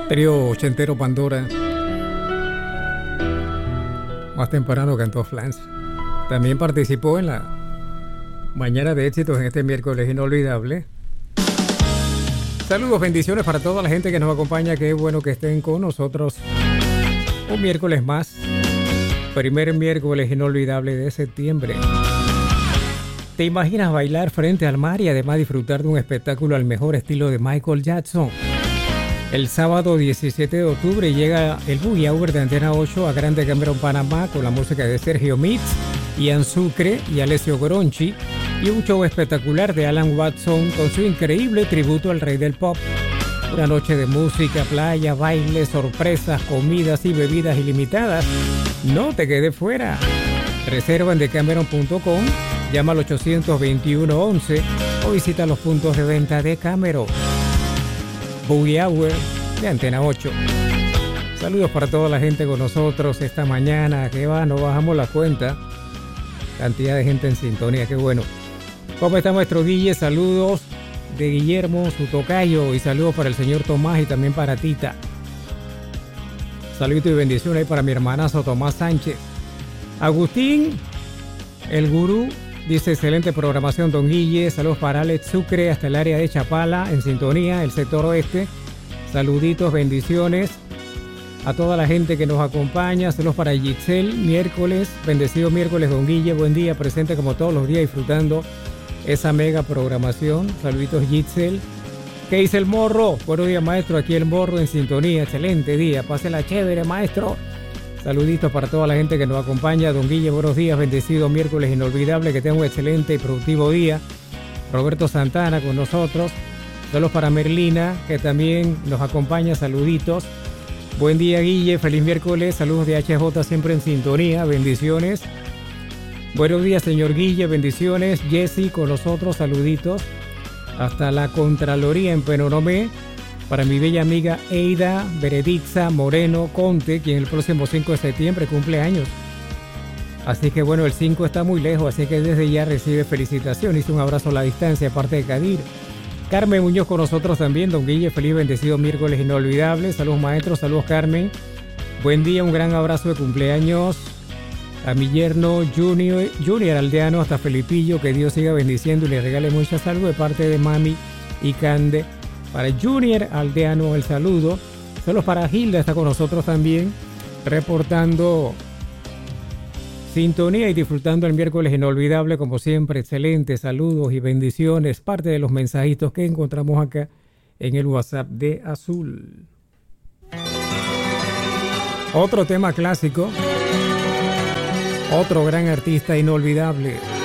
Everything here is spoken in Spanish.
Trío ochentero Pandora. Más temprano cantó Flans. También participó en la Mañana de Éxitos en este miércoles inolvidable. Saludos, bendiciones para toda la gente que nos acompaña. Qué bueno que estén con nosotros un miércoles más. Primer miércoles inolvidable de septiembre. ¿Te imaginas bailar frente al mar y además disfrutar de un espectáculo al mejor estilo de Michael Jackson? El sábado 17 de octubre llega el Boogie Hour de Antena 8 a Grande Cameron, Panamá, con la música de Sergio Mitz, Ian Sucre y Alessio Gronchi, y un show espectacular de Alan Watson con su increíble tributo al rey del pop. Una noche de música, playa, baile, sorpresas, comidas y bebidas ilimitadas. No te quedes fuera. Reserva en decameron.com, llama al 821-11 o visita los puntos de venta de Cameron. Boogie Hour de Antena 8. Saludos para toda la gente con nosotros esta mañana. Que va, no bajamos la cuenta. Cantidad de gente en sintonía, qué bueno. ¿Cómo está nuestro Guille? Saludos de Guillermo, su tocayo, y saludos para el señor Tomás y también para Tita. Saludos y bendiciones para mi hermanazo Tomás Sánchez. Agustín, el gurú, dice: excelente programación, don Guille. Saludos para Alex Sucre hasta el área de Chapala, en sintonía, el sector oeste. Saluditos, bendiciones a toda la gente que nos acompaña. Saludos para Giselle, miércoles, bendecido miércoles, don Guille. Buen día, presente como todos los días, disfrutando esa mega programación. Saluditos, Giselle. ¿Qué dice el Morro? Buenos días, maestro. Aquí el Morro en sintonía. Excelente día. Pásela chévere, maestro. Saluditos para toda la gente que nos acompaña. Don Guille, buenos días, bendecido miércoles inolvidable, que tenga un excelente y productivo día. Roberto Santana con nosotros. Saludos para Merlina, que también nos acompaña. Saluditos. Buen día, Guille, feliz miércoles. Saludos de HJ, siempre en sintonía. Bendiciones. Buenos días, señor Guille, bendiciones. Jessy con nosotros, saluditos. Hasta la Contraloría en Penonomé. Para mi bella amiga Eida Berediza Moreno Conte, quien el próximo 5 de septiembre cumple años. Así que bueno, el 5 está muy lejos, así que desde ya recibe felicitaciones. Un abrazo a la distancia, aparte de Cadir. Carmen Muñoz con nosotros también. Don Guille, feliz bendecido miércoles inolvidable. Saludos, maestros, saludos, Carmen. Buen día, un gran abrazo de cumpleaños a mi yerno Junior Aldeano hasta Felipillo. Que Dios siga bendiciendo y le regale mucha salud de parte de mami y Cande. Para Junior Aldeano el saludo. Saludos para Hilda, está con nosotros también, reportando sintonía y disfrutando el miércoles inolvidable como siempre. Excelente, saludos y bendiciones. Parte de los mensajitos que encontramos acá en el WhatsApp de Azul. Otro tema clásico, otro gran artista inolvidable.